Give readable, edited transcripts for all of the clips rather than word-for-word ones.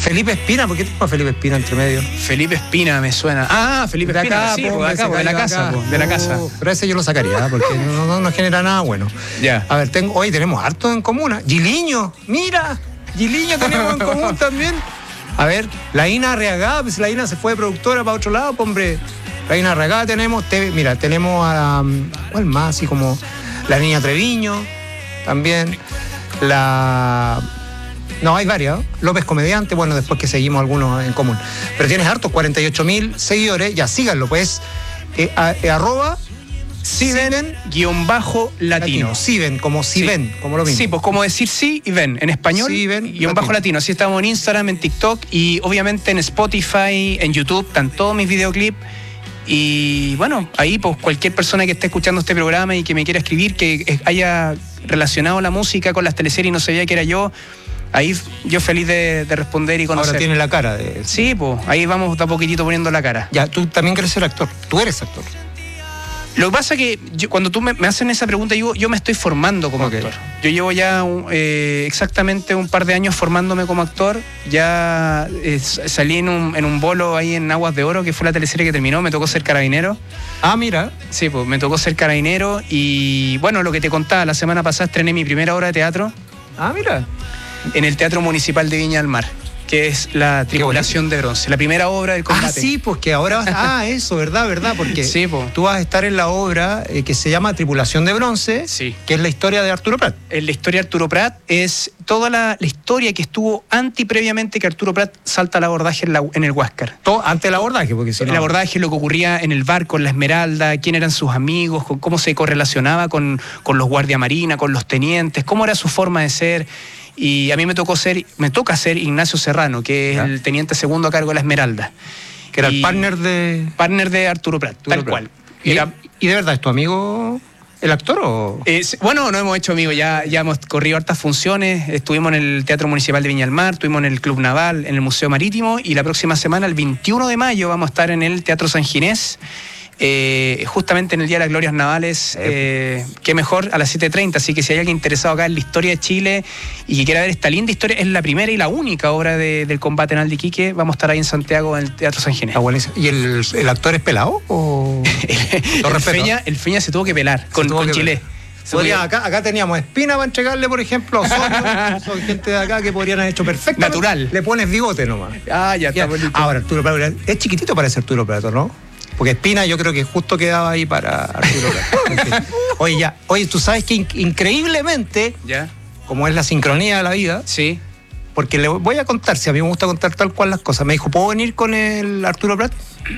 Felipe Espina, ¿por qué tengo a Felipe Espina entre medio? Felipe Espina me suena. Ah, Felipe Espina, sí, de la casa. Pero ese yo lo sacaría, porque no genera nada bueno. Ya. A ver, hoy tenemos harto en común. Giliño, mira, Giliño tenemos en común también. A ver, la Ina Arriagada, pues la Ina se fue de productora para otro lado, pues, hombre. La Ina Arriagada tenemos a... ¿Cuál más? Así como la Niña Treviño, también. No, hay varias, ¿no? López Comediante, bueno, después que seguimos algunos en común. Pero tienes hartos, 48.000 seguidores, ya síganlo, pues. Arroba Siven_latino. Siven, como si ven, como lo mismo. Sí, pues como decir sí y ven, en español, _latino. Así estamos en Instagram, en TikTok y obviamente en Spotify, en YouTube, están todos mis videoclips. Y bueno, ahí pues cualquier persona que esté escuchando este programa y que me quiera escribir, que haya relacionado la música con las teleseries y no sabía que era yo, ahí yo feliz de responder y conocer. Ahora tiene la cara de... Sí, pues ahí vamos de a poquitito poniendo la cara. Ya, tú también quieres ser actor, tú eres actor. Lo que pasa es que cuando tú me hacen esa pregunta, yo me estoy formando como actor. Yo llevo ya exactamente un par de años formándome como actor. Ya salí en un bolo ahí en Aguas de Oro, que fue la teleserie que terminó. Me tocó ser carabinero. Ah, mira. Sí, pues me tocó ser carabinero. Y bueno, lo que te contaba, la semana pasada estrené mi primera obra de teatro. Ah, mira. En el Teatro Municipal de Viña del Mar, que es la Tripulación de Bronce, la primera obra del combate. Ah, sí, pues que ahora eso, verdad, porque sí, pues. Tú vas a estar en la obra que se llama Tripulación de Bronce, sí, que es la historia de Arturo Prat. La historia de Arturo Prat es toda la historia que estuvo previamente que Arturo Prat salta al abordaje en el Huáscar. Todo antes del abordaje, porque si no... El abordaje, lo que ocurría en el barco, en la Esmeralda, quién eran sus amigos, cómo se correlacionaba con los guardia marina, con los tenientes, cómo era su forma de ser. Y a mí me toca ser Ignacio Serrano, que es el teniente segundo a cargo de la Esmeralda. Que era el partner de Arturo Prat, tal cual. ¿Y de verdad es tu amigo el actor o...? Bueno, no hemos hecho amigos, ya hemos corrido hartas funciones. Estuvimos en el Teatro Municipal de Viña del Mar, estuvimos en el Club Naval, en el Museo Marítimo, y la próxima semana, el 21 de mayo, vamos a estar en el Teatro San Ginés, justamente en el Día de las Glorias Navales, qué mejor, a las 7:30, así que si hay alguien interesado acá en la historia de Chile y que quiera ver esta linda historia, es la primera y la única obra del combate naval de Iquique. Vamos a estar ahí en Santiago, en el Teatro San Ginés. ¿Y el actor es pelado o...? el Feña se tuvo que pelar con Chile. Acá teníamos Espina para entregarle, por ejemplo, son gente de acá que podrían haber hecho perfecto. Natural. Le pones bigote nomás. Ah, ya está bonito. Ahora, Arturo Prat es chiquitito para ser Arturo Prat, ¿no? Porque Espina yo creo que justo quedaba ahí para Arturo Prat. Oye, tú sabes que increíblemente, como es la sincronía de la vida, sí, porque le voy a contar, si a mí me gusta contar tal cual las cosas. Me dijo, ¿puedo venir con el Arturo Prat?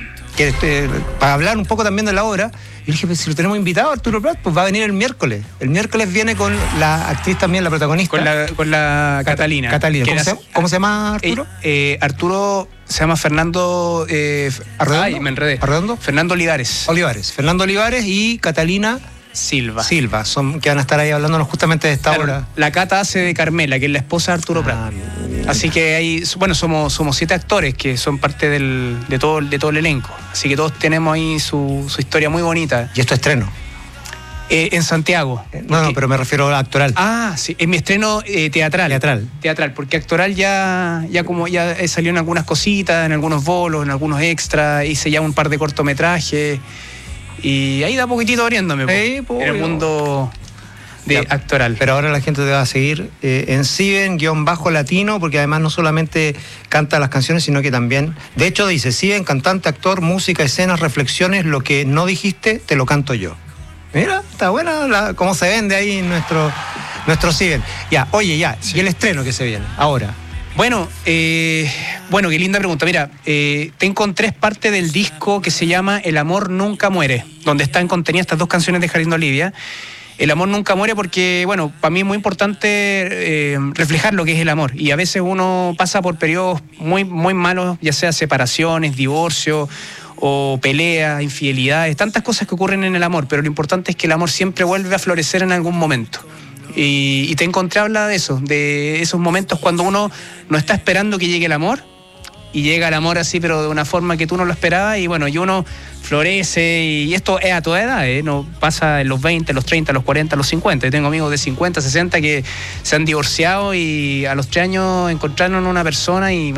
Para hablar un poco también de la obra. Y le dije, pues si lo tenemos invitado, Arturo Prat, pues va a venir el miércoles. El miércoles viene con la actriz también, la protagonista. Con la Catalina. ¿Cómo se llama Arturo? Arturo se llama Fernando... ¿Arredondo? Me enredé. ¿Arredondo? Fernando Olivares. Fernando Olivares y Catalina... Silva, que van a estar ahí hablándonos justamente de esta obra. La Cata hace de Carmela, que es la esposa de Arturo Prat. Así que ahí, bueno, somos 7 actores que son parte de todo el elenco. Así que todos tenemos ahí su historia muy bonita. ¿Y esto estreno? En Santiago. No, pero me refiero a actoral. Ah, sí, en mi estreno teatral, porque actoral ya salió en algunas cositas, en algunos bolos, en algunos extras, hice ya un par de cortometrajes. Y ahí da poquitito abriéndome en el mundo actoral. Pero ahora la gente te va a seguir en Siven_latino, porque además no solamente canta las canciones, sino que también, de hecho dice, Siven, cantante, actor, música, escenas, reflexiones, lo que no dijiste, te lo canto yo. Mira, está buena cómo se vende ahí nuestro Siven. Y el estreno que se viene, ahora. Bueno, qué linda pregunta. Mira, tengo 3 partes del disco que se llama El amor nunca muere, donde están contenidas estas 2 canciones de Jardín de Olivia. El amor nunca muere porque, bueno, para mí es muy importante reflejar lo que es el amor. Y a veces uno pasa por periodos muy, muy malos, ya sea separaciones, divorcio o peleas, infidelidades, tantas cosas que ocurren en el amor, pero lo importante es que el amor siempre vuelve a florecer en algún momento. Y Te encontré habla de eso, de esos momentos cuando uno no está esperando que llegue el amor y llega el amor así, pero de una forma que tú no lo esperabas, y bueno, y uno florece, y esto es a toda edad, no pasa en los 20, los 30, los 40, los 50. Yo tengo amigos de 50, 60 que se han divorciado y a los 3 años encontraron una persona y